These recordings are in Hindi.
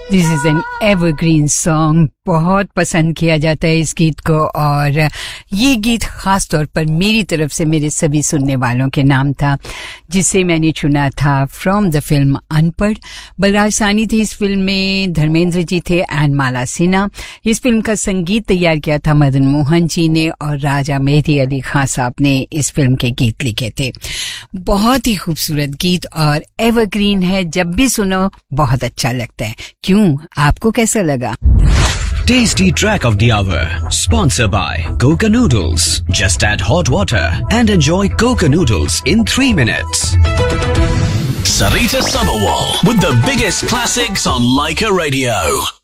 This is an evergreen song. बहुत पसंद किया जाता है इस गीत को और ये गीत खास तौर पर मेरी तरफ से मेरे सभी सुनने वालों के नाम था, जिसे मैंने चुना था फ्रॉम द फिल्म अनपढ़. बलराज साहनी थे इस फिल्म में, धर्मेंद्र जी थे एंड माला सिन्हा. इस फिल्म का संगीत तैयार किया था मदन मोहन जी ने और राजा मेहदी अली खान साहब ने इस फिल्म के गीत लिखे थे. बहुत ही खूबसूरत गीत और एवरग्रीन है, जब भी सुनो बहुत अच्छा लगता है. क्यों, आपको कैसा लगा? Tasty track of the hour, sponsored by Coca Noodles. Just add hot water and enjoy Coca Noodles in 3 minutes. Sarita Sabharwal with the biggest classics on Laika Radio.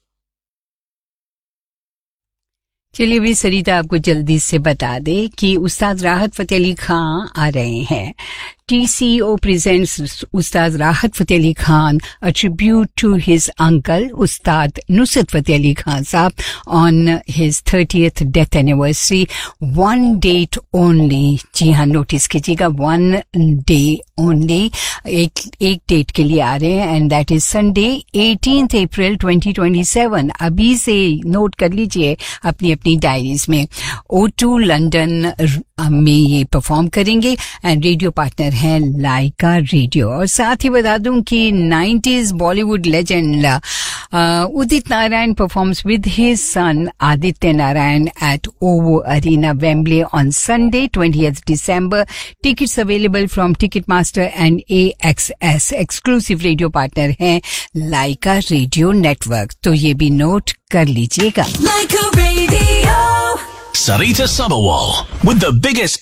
चलिए भी सरिता आपको जल्दी से बता दे कि उस्ताद राहत फतेह अली खान आ रहे हैं. TCO presents Ustad Rahat Fateh Ali Khan, a tribute to his uncle, Ustad Nusrat Fateh Ali Khan Saab, on his 30th death anniversary. One date only. जी हाँ, नोटिस कीजिएगा, 1 day only. एक डेट के लिए आ रहे हैं and that is Sunday 18th April 2027. अभी से नोट कर लीजिए अपनी अपनी डायरीज में. O2 लंदन में ये परफॉर्म करेंगे एंड रेडियो पार्टनर है लाइका रेडियो. और साथ ही बता दूं कि 90s Bollywood legend Udit Narayan performs with his son Aditya Narayan eight ओवो arena Wembley on Sunday 20th December. Tickets available from ticket master and AXS. Exclusive radio partner है लाइका रेडियो नेटवर्क. तो ये भी नोट कर लीजिएगा. Sarita Sabharwal with the biggest